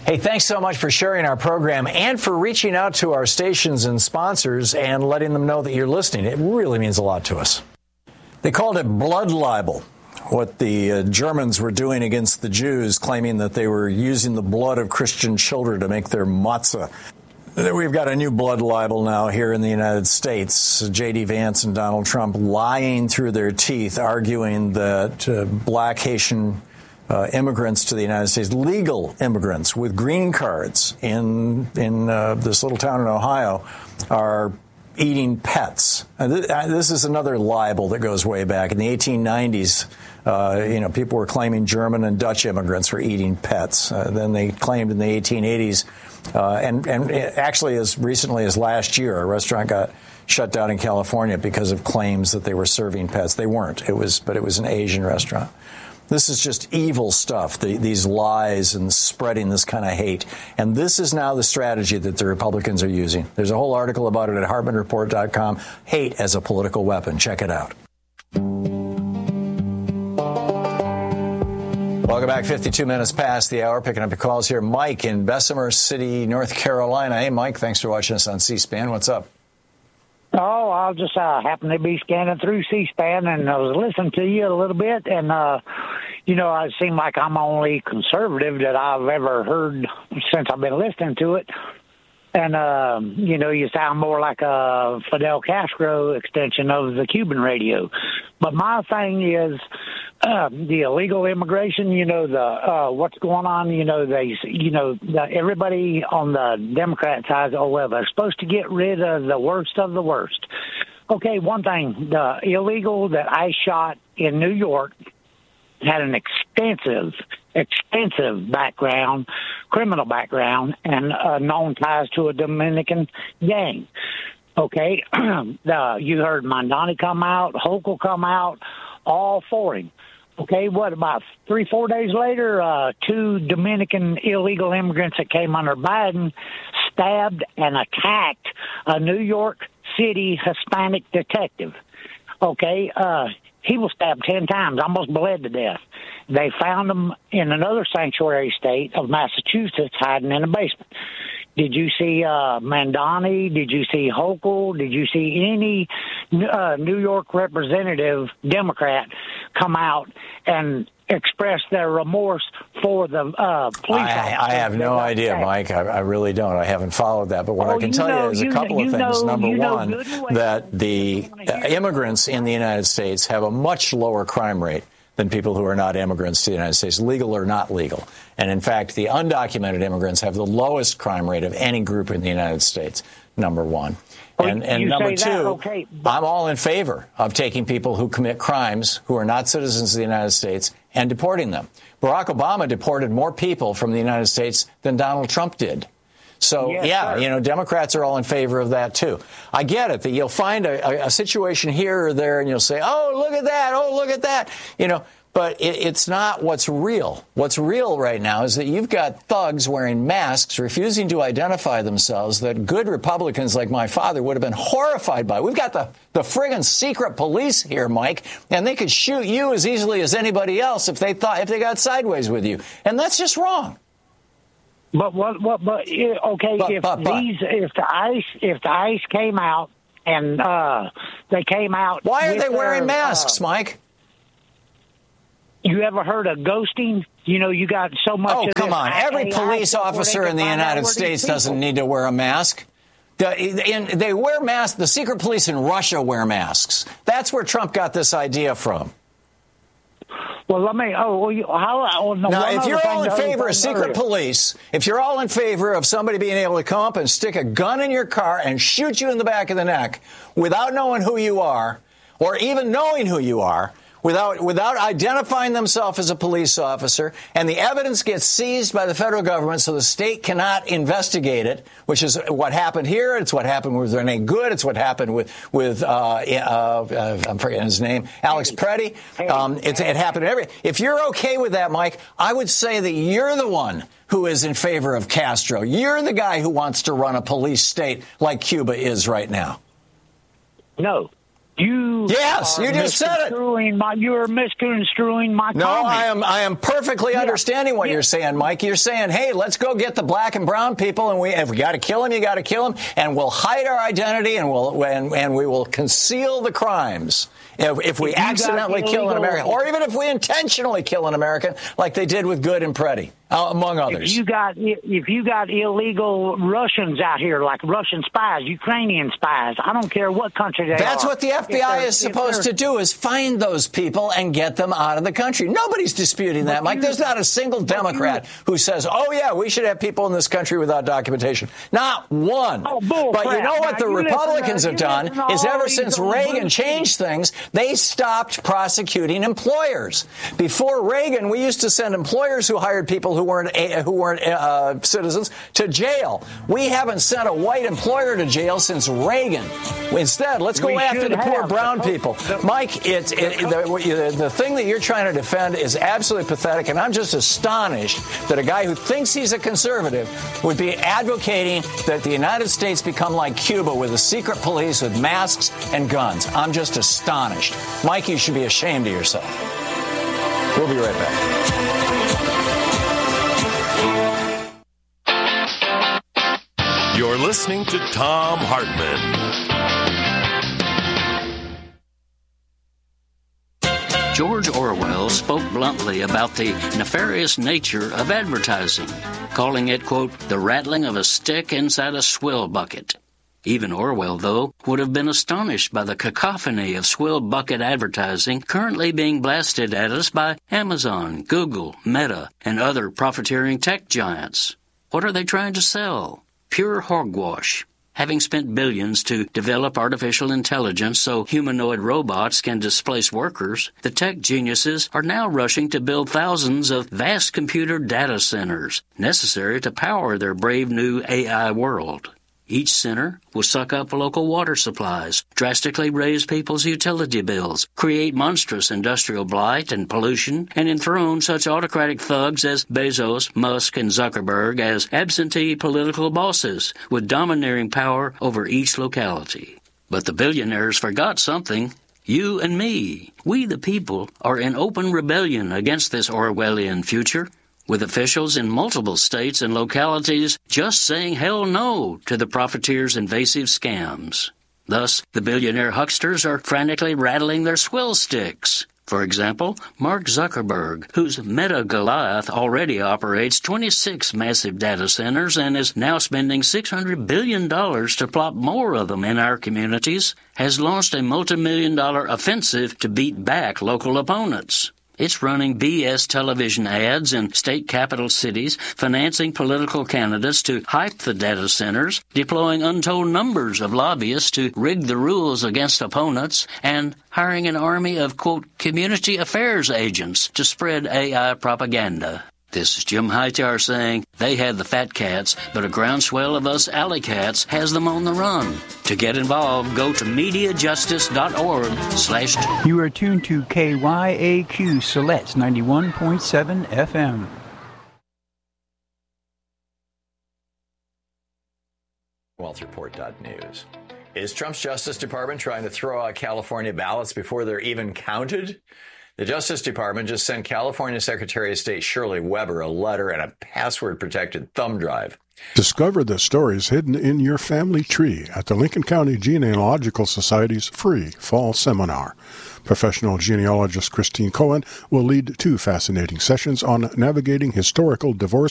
Hey, thanks so much for sharing our program and for reaching out to our stations and sponsors and letting them know that you're listening. It really means a lot to us. They called it blood libel, what the Germans were doing against the Jews, claiming that they were using the blood of Christian children to make their matzah. We've got a new blood libel now here in the United States. J.D. Vance and Donald Trump lying through their teeth, arguing that black Haitian immigrants to the United States, legal immigrants with green cards in this little town in Ohio, are eating pets. This is another libel that goes way back. In the 1890s, people were claiming German and Dutch immigrants were eating pets. Then they claimed in the 1880s, and actually as recently as last year, a restaurant got shut down in California because of claims that they were serving pets. They weren't. It was an Asian restaurant. This is just evil stuff, these lies and spreading this kind of hate. And this is now the strategy that the Republicans are using. There's a whole article about it at HartmanReport.com. Hate as a political weapon. Check it out. Welcome back. 52 minutes past the hour. Picking up your calls here. Mike in Bessemer City, North Carolina. Hey, Mike, thanks for watching us on C-SPAN. What's up? Oh, I just happened to be scanning through C-SPAN, and I was listening to you a little bit, and, it seemed like I'm the only conservative that I've ever heard since I've been listening to it. And, you sound more like a Fidel Castro extension of the Cuban radio. But my thing is the illegal immigration, what's going on, everybody on the Democrat side, they're supposed to get rid of the worst of the worst. Okay, one thing, the illegal that I shot in New York had an extensive background, criminal background, and known ties to a Dominican gang. Okay, you heard Mondani come out, Hochul come out, all for him. Okay, what about 3-4 days later, 2 Dominican illegal immigrants that came under Biden stabbed and attacked a New York City Hispanic detective. Okay, he was stabbed 10 times, almost bled to death. They found him in another sanctuary state of Massachusetts hiding in a basement. Did you see Mondani? Did you see Hochul? Did you see any New York representative Democrat come out and express their remorse for the police officers? I have no idea, Mike. I really don't. I haven't followed that. But what I can tell you is a couple of things. Number one, that the immigrants in the United States have a much lower crime rate than people who are not immigrants to the United States, legal or not legal. And in fact, the undocumented immigrants have the lowest crime rate of any group in the United States, number one. And number two, okay, I'm all in favor of taking people who commit crimes who are not citizens of the United States and deporting them. Barack Obama deported more people from the United States than Donald Trump did. So, yes, Democrats are all in favor of that, too. I get it that you'll find a situation here or there and you'll say, oh, look at that. Oh, look at that. But it's not what's real. What's real right now is that you've got thugs wearing masks, refusing to identify themselves, that good Republicans like my father would have been horrified by. We've got the friggin' secret police here, Mike, and they could shoot you as easily as anybody else if they got sideways with you. And that's just wrong. But if the ICE came out and they came out, why are they wearing masks, Mike? You ever heard of ghosting? You got so much. Oh, come on! Every police officer in the United States doesn't need to wear a mask. They wear masks. The secret police in Russia wear masks. That's where Trump got this idea from. Well, let me. Now, if you're all in favor of secret police, if you're all in favor of somebody being able to come up and stick a gun in your car and shoot you in the back of the neck without knowing who you are, or even knowing who you are, without identifying themselves as a police officer, and the evidence gets seized by the federal government so the state cannot investigate it, which is what happened here. It's what happened with Renee Good. It's what happened with I'm forgetting his name, Alex Preddy. It happened if you're okay with that, Mike, I would say that you're the one who is in favor of Castro. You're the guy who wants to run a police state like Cuba is right now. No. Yes, you just said it. You're misconstruing my No, comment. I am perfectly understanding what you're saying, Mike. You're saying, hey, let's go get the black and brown people, and if we got to kill them, you got to kill them, and we'll hide our identity, and we will conceal the crimes. If we accidentally kill an American, or even if we intentionally kill an American, like they did with Good and Preddy, among others. If you got illegal Russians out here, like Russian spies, Ukrainian spies, I don't care what country they are. That's what the FBI is supposed to do, is find those people and get them out of the country. Nobody's disputing that, Mike. There's not a single Democrat who says, oh, yeah, we should have people in this country without documentation. Not one. But you know what the Republicans have done is ever since Reagan changed things, they stopped prosecuting employers. Before Reagan, we used to send employers who hired people who weren't citizens to jail. We haven't sent a white employer to jail since Reagan. Instead, let's go after the poor brown people. Mike, the thing that you're trying to defend is absolutely pathetic, and I'm just astonished that a guy who thinks he's a conservative would be advocating that the United States become like Cuba with a secret police with masks and guns. I'm just astonished. Mike, you should be ashamed of yourself. We'll be right back. You're listening to Thom Hartmann. George Orwell spoke bluntly about the nefarious nature of advertising, calling it, quote, the rattling of a stick inside a swill bucket. Even Orwell, though, would have been astonished by the cacophony of swill bucket advertising currently being blasted at us by Amazon, Google, Meta, and other profiteering tech giants. What are they trying to sell? Pure hogwash. Having spent billions to develop artificial intelligence so humanoid robots can displace workers, the tech geniuses are now rushing to build thousands of vast computer data centers necessary to power their brave new AI world. Each center will suck up local water supplies, drastically raise people's utility bills, create monstrous industrial blight and pollution, and enthrone such autocratic thugs as Bezos, Musk, and Zuckerberg as absentee political bosses with domineering power over each locality. But the billionaires forgot something. You and me, we the people, are in open rebellion against this Orwellian future, with officials in multiple states and localities just saying hell no to the profiteers' invasive scams. Thus, the billionaire hucksters are frantically rattling their swill sticks. For example, Mark Zuckerberg, whose Meta Goliath already operates 26 massive data centers and is now spending $600 billion to plop more of them in our communities, has launched a multi-million-dollar offensive to beat back local opponents. It's running BS television ads in state capital cities, financing political candidates to hype the data centers, deploying untold numbers of lobbyists to rig the rules against opponents, and hiring an army of, quote, community affairs agents to spread AI propaganda. This is Jim Hightower saying they had the fat cats, but a groundswell of us alley cats has them on the run. To get involved, go to MediaJustice.org/. You are tuned to KYAQ Siletz 91.7 FM. WealthReport.news. Is Trump's Justice Department trying to throw out California ballots before they're even counted? The Justice Department just sent California Secretary of State Shirley Weber a letter and a password-protected thumb drive. Discover the stories hidden in your family tree at the Lincoln County Genealogical Society's free fall seminar. Professional genealogist Christine Cohen will lead 2 fascinating sessions on navigating historical divorce